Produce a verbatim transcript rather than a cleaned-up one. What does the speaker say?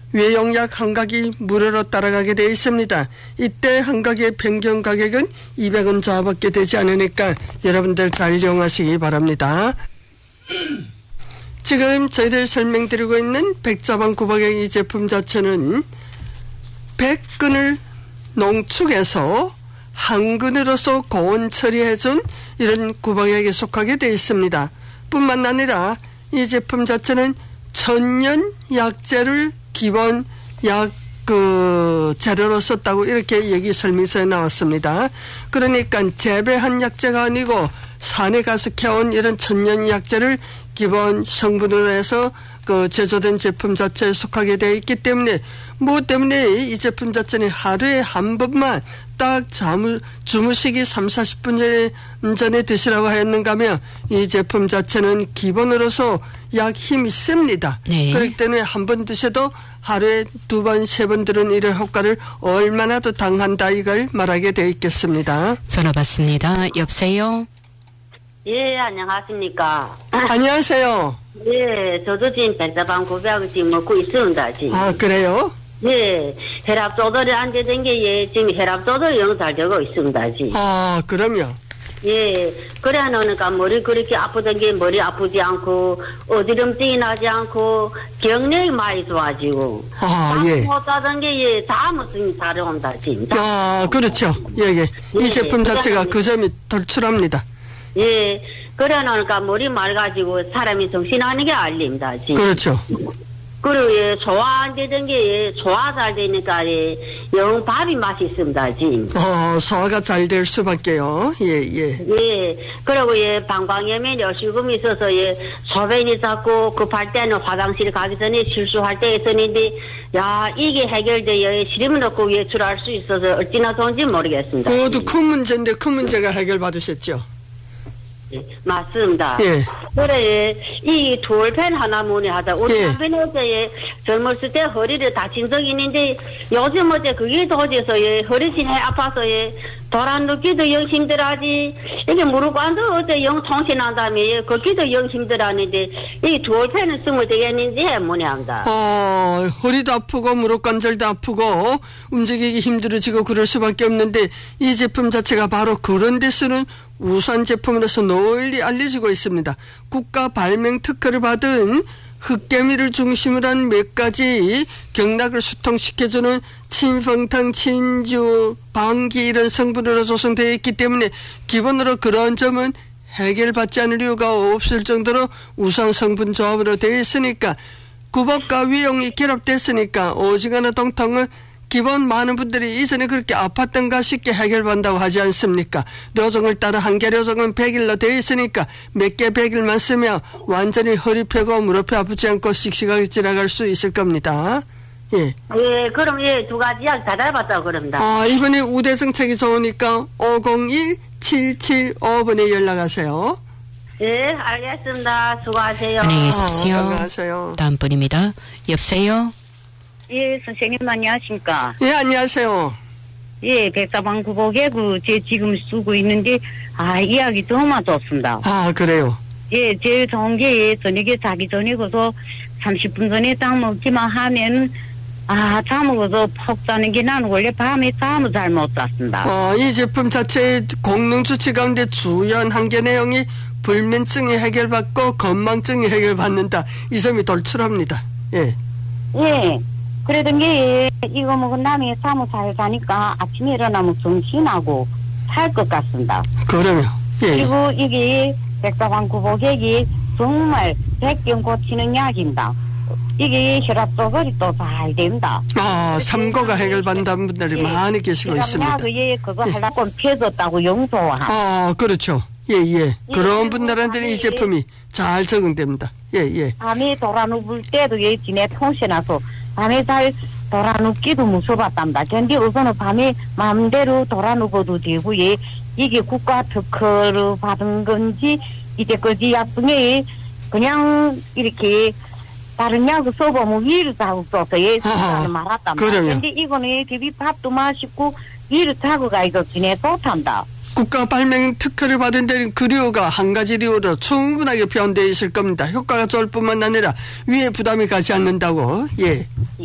외용약 한 각이 무료로 따라가게 되어 있습니다. 이때 한 각의 평균 가격은 이백 원 저하밖에 되지 않으니까 여러분들 잘 이용하시기 바랍니다. 지금 저희들 설명드리고 있는 백자방 구박약 이 제품 자체는 백 근을 농축해서 한 근으로서 고온 처리해준 이런 구박약에 속하게 되어 있습니다. 뿐만 아니라 이 제품 자체는 천연 약재를 기본 약 그 재료로 썼다고 이렇게 얘기 설명서에 나왔습니다. 그러니까 재배한 약재가 아니고 산에 가서 캐온 이런 천연 약재를 기본 성분으로 해서 그 제조된 제품 자체에 속하게 되어 있기 때문에 뭐 때문에 이 제품 자체는 하루에 한 번만 딱 잠을 주무시기 삼사십 분 전에 드시라고 하였는가 하면 이 제품 자체는 기본으로서 약 힘이 셉니다. 네. 그렇기 때문에 한 번 드셔도 하루에 두 번, 세 번 들은 이런 효과를 얼마나 더 당한다 이걸 말하게 되어 있겠습니다. 전화 받습니다. 여보세요? 예, 안녕하십니까. 안녕하세요. 예, 저도 지금 백자방 구백을 지금 먹고 있습니다, 지금. 아, 그래요? 예, 혈압 조절이 안 되던 게, 예, 지금 혈압 조절이 영 잘 되고 있습니다, 지금. 아, 그럼요. 예, 그래 놓으니까 머리 그렇게 아프던 게 머리 아프지 않고, 어지럼증이 나지 않고, 경력이 많이 좋아지고. 아, 예. 못 자던 게, 예, 잠을 잘 온다, 지금. 아, 그렇죠. 예, 예. 이 예, 제품 자체가 그래, 그 점이 돌출합니다. 예, 그래 놓으니까 머리 맑아지고 사람이 정신하는 게 알립니다, 지금. 그렇죠. 그리고 예, 소화 안 되던 게 예, 소화 잘 되니까 예, 영 밥이 맛있습니다, 지금. 어, 소화가 잘 될 수밖에요. 예, 예. 예, 그리고 예, 방광염이 여실금 있어서 예, 소변이 자꾸 급할 때는 화장실 가기 전에 실수할 때 있었는데, 야, 이게 해결되어 시름을 넣고 외출할 수 있어서 어찌나 좋은지 모르겠습니다. 그것도 큰 문제인데 큰 문제가 해결받으셨죠? 예, 맞습니다. 예. 그래, 예, 이 돌펜 하나 문의하다. 우리 예. 남편이 어제 젊었을 때 허리를 다친 적이 있는데, 요즘 어제 그게 도지서 예, 허리신이 아파서 예, 돌아 눕기도 영 힘들어하지. 이게 무릎 관도 어제 영 통신한 다음에 예, 걷기도 영 힘들어하는데, 이 돌펜을 쓰면 되겠는지 문의합니다. 어, 허리도 아프고 무릎 관절도 아프고 움직이기 힘들어지고 그럴 수밖에 없는데 이 제품 자체가 바로 그런 데 쓰는 우수한 제품으로서 널리 알려지고 있습니다. 국가 발명 특허를 받은 흑개미를 중심으로 한 몇 가지 경락을 수통시켜주는 친펑탕, 친주, 방기 이런 성분으로 조성되어 있기 때문에 기본으로 그런 점은 해결받지 않을 이유가 없을 정도로 우수한 성분 조합으로 되어 있으니까 구박과 위용이 결합됐으니까 오징어나 동통은 기본 많은 분들이 이전에 그렇게 아팠던가 쉽게 해결받는다고 하지 않습니까? 료종을 따라 한 개 료종은 백 일로 되어 있으니까 몇 개 백 일만 쓰면 완전히 허리 펴고 무릎이 아프지 않고 씩씩하게 지나갈 수 있을 겁니다. 예. 예, 그럼 예, 두 가지 약 다 해봤다고 그럽니다. 아, 이번에 우대 정책이 좋으니까 오공일 칠칠오 번에 연락하세요. 예, 알겠습니다. 수고하세요. 안녕히 계십시오. 아, 건강하세요. 다음 분입니다. 여보세요? 예, 선생님 안녕하십니까? 예, 안녕하세요. 예, 백사방 구복에 그, 제 지금 쓰고 있는데, 아, 이야기 정말 좋습니다. 아, 그래요? 예, 제일 좋은 게, 예, 저녁에 자기 전에 그서 삼십 분 전에 딱 먹기만 하면, 아, 잠먹어서 푹 자는 게 나는 원래 밤에 잠을 잘 못 잤습니다. 어, 이 제품 자체의 공능 수치 가운데 주요한 한계 내용이 불면증이 해결받고 건망증이 해결받는다. 이 점이 돌출합니다. 예. 예. 그러던 게, 이거 먹은 다음에 잠을 잘 자니까 아침에 일어나면 정신하고 살 것 같습니다. 그러면, 예. 그리고 이게 백사방 구복액이 정말 백병 고치는 약입니다. 이게 혈압 조절이 또 잘 됩니다. 아, 삼고가 해결받는다는 분들이 예. 많이 계시고 있습니다. 예, 그거 예. 하려고 펴줬다고 용서한. 아, 그렇죠. 예, 예. 그런 예, 분들한테는 이 예. 제품이 잘 적응됩니다. 예, 예. 밤에 돌아 누울 때도 예, 지내 통신나서 밤에 잘 돌아 눕기도 무서웠답니다. 근데 우선은 밤에 마음대로 돌아 누워도 되고, 예, 이게 국가 특허를 받은 건지, 이제까지 약 중에 그냥 이렇게 다른 약을 써보면 위를 자고 써서 예, 쓰지는 말았답니다. 그러면. 근데 이거는 대비 밥도 맛있고 위를 자고 가기도 지내 좋답니다. 국가 발명 특허를 받은 데는 그 료가 한 가지 료로 충분하게 표현되어 있을 겁니다. 효과가 좋을 뿐만 아니라 위에 부담이 가지 않는다고. 예.